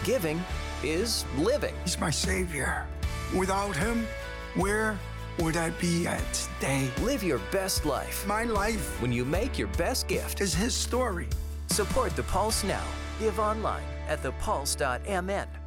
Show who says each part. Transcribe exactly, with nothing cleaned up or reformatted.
Speaker 1: Giving is living.
Speaker 2: He's my savior. Without him, where would I be at today?
Speaker 1: Live your best life
Speaker 2: My life
Speaker 1: when you make your best gift.
Speaker 2: is his story.
Speaker 1: Support The Pulse now. Give online at the pulse dot m n.